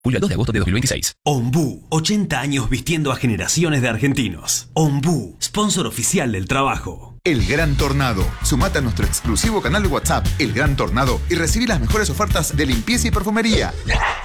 Julio al 2 de agosto de 2026. Ombú, 80 años vistiendo a generaciones de argentinos. Ombú, sponsor oficial del trabajo. El Gran Tornado. Sumate a nuestro exclusivo canal de WhatsApp, El Gran Tornado, y recibí las mejores ofertas de limpieza y perfumería.